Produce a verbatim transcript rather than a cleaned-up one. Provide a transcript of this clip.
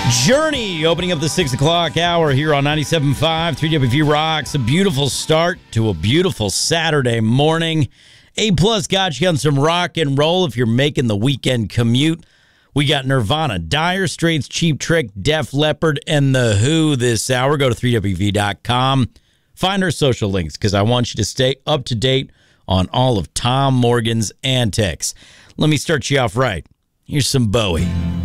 Journey opening up the six o'clock hour here on ninety-seven point five, three W V Rocks. A beautiful start to a beautiful Saturday morning. A-plus got you on some rock and roll if you're making the weekend commute. We got Nirvana, Dire Straits, Cheap Trick, Def Leppard, and The Who this hour. Go to three W V dot com. Find our social links because I want you to stay up to date on all of Tom Morgan's antics. Let me start you off right. Here's some Bowie.